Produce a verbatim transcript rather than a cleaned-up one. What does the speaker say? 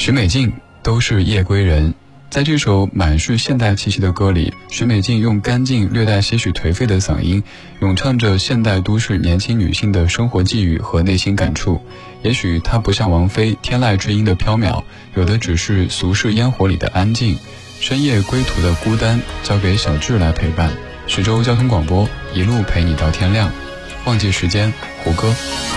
许美静都是夜归人。在这首满是现代气息的歌里，许美静用干净略带些许颓废的嗓音咏唱着现代都市年轻女性的生活际遇和内心感触。也许她不像王菲天籁之音的飘渺，有的只是俗世烟火里的安静。深夜归途的孤单交给小智来陪伴。徐州交通广播，一路陪你到天亮。忘记时间，胡歌。